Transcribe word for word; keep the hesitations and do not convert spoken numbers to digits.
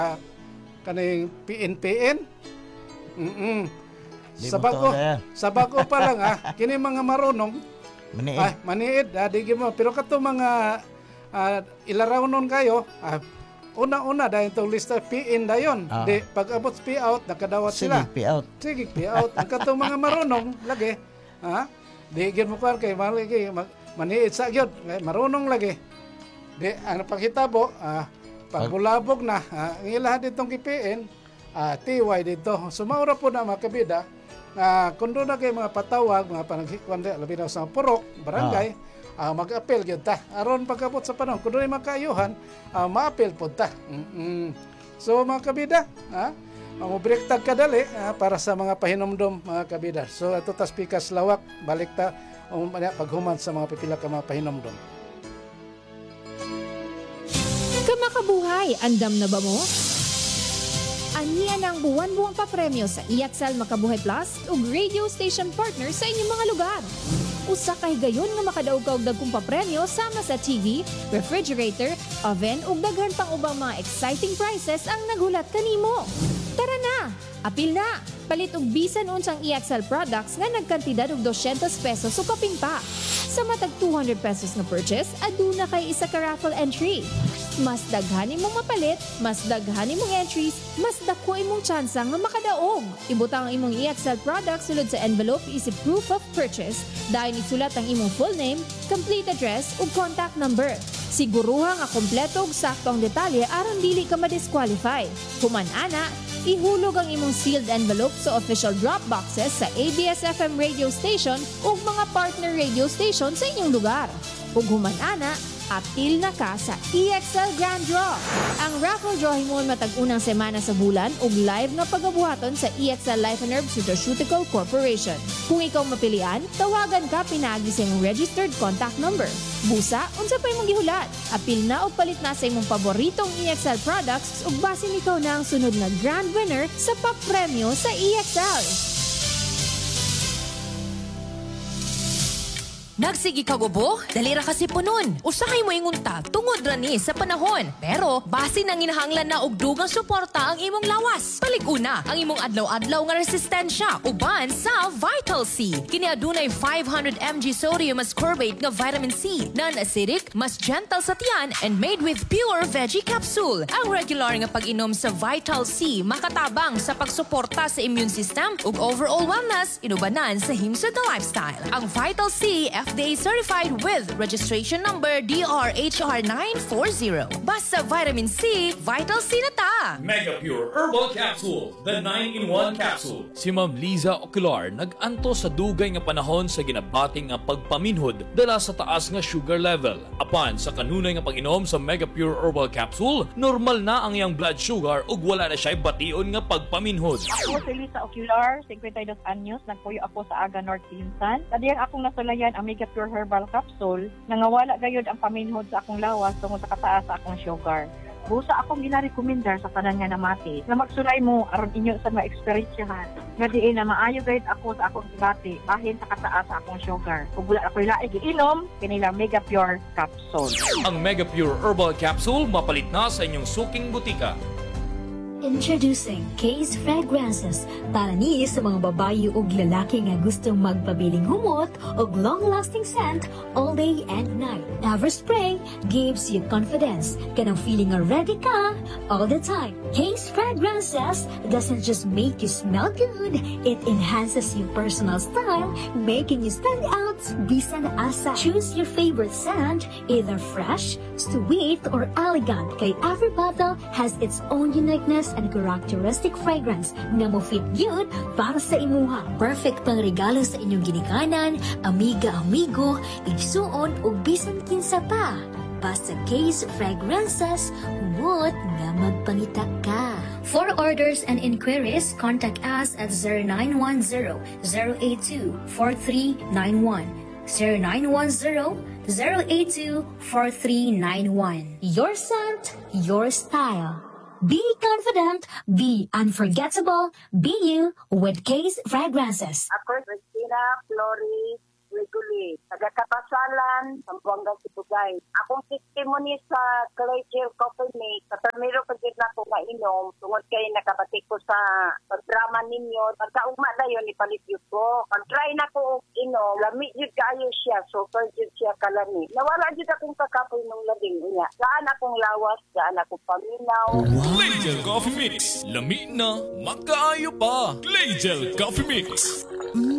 kaning P N P N. Mm. Sa bago, sa bago pa lang ha, kini mga marunong maniid. Ah, maniid, ah, di mo. Pero kato mga uh, ilarawnon kayo, ah, una-una dahil itong lista P N dayon. Ah. Di pag abot P out, nakadawat sila. Sige P out. Sige P out. Ang kato mga marunong lagi, ha? Di gyud mo kar kay malagi maniid sa gyud, marunong lagi. Di ano paghitabo, ah, pagbulabog na, ah, ang ilahan ditong P N, ah, T Y dito. Sumaura po na mga kabida. Uh, kung doon na kayo mga patawag, mga panagkikwan, labi na sa purok, barangay, ah. uh, mag-apel yun ta. Aron pagkabot sa panahon, kung doon ay makayuhan, uh, ma-apel po ta. Mm-mm. So mga kabida, ha? Uh, break tag kadali uh, para sa mga pahinomdom mga kabida. So ito tas pikas lawak, balik ta um, paghuman sa mga pipila ka mga pahinomdom. Kamakabuhay, andam na ba mo? Aniya ng buwan-buwang papremyo sa E X L Makabuhay Plus ug radio station partner sa inyong mga lugar. Usa kay gayon nga makadaog ka og dagkong papremyo sama sa T V, refrigerator, oven ug daghan pang ubang mga exciting prizes ang naghulat kanimo. Tara na! Apil na! Palit og bisan unsang E X L products nga nagkantidad og two hundred pesos o kapin pa. Sa matag two hundred pesos nga purchase, aduna kay isa ka raffle entry. Mas daghan imong mapalit, mas daghan imong entries, mas dako imong tsansa nga makadaog. Ibutang ang imong E X L products sulod sa envelope isip proof of purchase. Dahil isulat ang imong full name, complete address ug contact number. Siguruha nga kompleto ug sakto ang detalye aron dili ka ma-disqualify. Human ana, ihulog ang imong sealed envelope sa official drop boxes sa A B S F M radio station ug mga partner radio station sa inyong lugar. Ug human ana, apil na ka sa E X L Grand Draw. Ang raffle draw himon matag unang semana sa bulan ug live nga pagabuhaton sa E X L Life and Herb Nutraceutical Corporation. Kung ikaw mapilian, tawagan ka pinaagi sa imong registered contact number. Busa, unsa pa imong gihulat? Apil na og palit na sa imong paboritong E X L products ug basin ikaw na ang sunod nga grand winner sa papremyo sa E X L. Nagsigi ka gubo? Dalira kasi punon. Usahay mo ingunta tungod ra ni sa panahon. Pero base nang inahanglan na og dugang suporta ang imong lawas. Palig-una ang imong adlaw-adlaw nga resistensya uban sa Vital C. Kini adunay five hundred milligrams sodium ascorbate nga vitamin C, non-acidic, mas gentle sa tiyan and made with pure veggie capsule. Ang regular nga pag-inom sa Vital C makatabang sa pagsuporta sa immune system ug overall wellness inubanan sa himsa the lifestyle. Ang Vital C F D A certified with registration number D R H R nine forty. Basta vitamin C, Vital C na ta! Mega Pure Herbal Capsule, the nine in one capsule. Si Ma'am Liza Ocular nag-anto sa dugay nga panahon sa ginabating nga pagpaminhod dala sa taas nga sugar level. Apan sa kanunay nga pag-inom sa Mega Pure Herbal Capsule, normal na ang iyang blood sugar ug wala na siya'y bation nga pagpaminhod. Ako si Liza Ocular, fifty-two anyos, nagpuyo ako sa Aga North Pinsan. Kadiyang akong nasulayan ang Mega Pure Herbal Capsule, nangawala gayud ang paminhod sa akong lawas tungod sa kataas sa akong sugar. Busa akong ginarekomendar sa tanan nga namati na magsulay mo aron inyo sa ma-experiensyahan. Nga diin na maayo gayud ako sa akong gibati bahin sa kataas sa akong sugar. Kung wala ako'y laig iinom, kinila Mega Pure Capsule. Ang Mega Pure Herbal Capsule mapalit na sa inyong suking butika. Introducing Case Fragrances para ni sa mga babayi ug lalaki nga gustong magpabiling humot ug long-lasting scent all day and night. Everspray gives you confidence kanang feeling nga ready ka all the time. Case Fragrances doesn't just make you smell good, it enhances your personal style, making you stand out bisan asa. Choose your favorite scent, either fresh, sweet, or elegant, kay every bottle has its own uniqueness and characteristic fragrance nga mo fit good para sa imuha. Perfect pang regalo sa inyong ginikanan, amiga-amigo, igsuon o bisan kinsa pa. Basta Case Fragrances, humot nga magpangita ka. For orders and inquiries, contact us at zero nine one zero, zero eight two, four three nine one, zero nine one zero, zero eight two, four three nine one. Your scent, your style. Be confident, be unforgettable, be you with Case Fragrances. Ako, Christina Flores guli-guli. Taga-Kapasalan, Sambuanga, Sibugay. Akong testimony sa Collegial Coffee Mate, katamiro pa dyan ako nga inom, tungod kayo nakabatik ko sa pagdrama ninyo. Pagkaugma na yun, ipalit yun ko. Pag-try na ko inom, lamig yun kayo siya, super yun siya kalami. Nawala dyan akong kakapoy ng labing niya. Saan akong lawas, saan akong paminaw. Glagel Coffee Mix. Lami na, magkaayo pa. Glagel Coffee Mix.